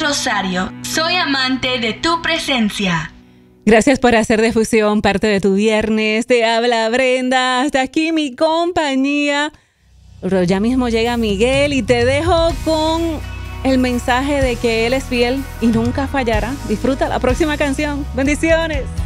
Rosario. Soy amante de tu presencia. Gracias por hacer de Fusión parte de tu viernes. Te habla Brenda. Hasta aquí mi compañía. Pero ya mismo llega Miguel y te dejo con el mensaje de que Él es fiel y nunca fallará. Disfruta la próxima canción. Bendiciones.